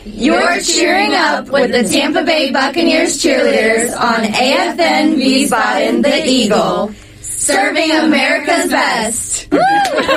You're cheering up with the Tampa Bay Buccaneers cheerleaders on AFN Wiesbaden, the Eagle, serving America's best.